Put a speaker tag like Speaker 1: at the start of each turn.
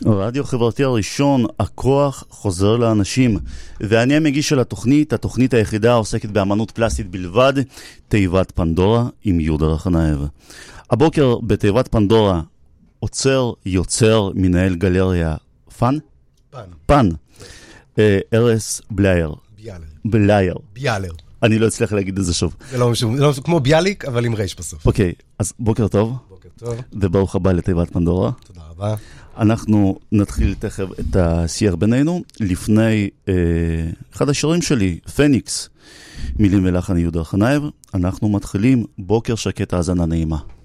Speaker 1: הרדיו החברתי הראשון, הכוח חוזר לאנשים. ואני המגיש של התוכנית היחידה עוסקת באמנות פלסטית בלבד, תיבת פנדורה עם יהודה רחנייב. הבוקר בתיבת פנדורה יוצר, מנהל גלריה פן. ארס בלייר. אני לא אצליח להגיד את זה שוב.
Speaker 2: זה לא כמו ביאליק, אבל עם רייש בסוף.
Speaker 1: אוקיי, אז בוקר טוב.
Speaker 2: בוקר טוב.
Speaker 1: וברוך הבא לתיבת פנדורה.
Speaker 2: תודה רבה.
Speaker 1: אנחנו נתחיל תכף את השיח בינינו. לפני אחד השירים שלי, פניקס, מילים ולחן יהודה רחנייב, אנחנו מתחילים בוקר שקט, האזנה נעימה.